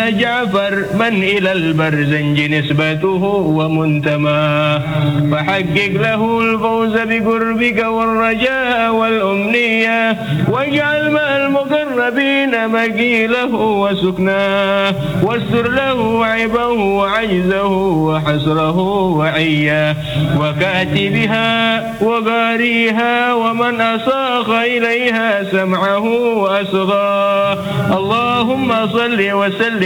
يا جعفر من إلى البرزنج نسبته ومنتماه، فحقق له الفوز بقربك والرجاء والأمنية، واجعل مع المقربين مقيله وسكناه، واستر له عيبه وعجزه وحسره وعيه، وكاتبها وقاريها ومن أصاخ إليها سمعه وأصغاه. اللهم صل وسلم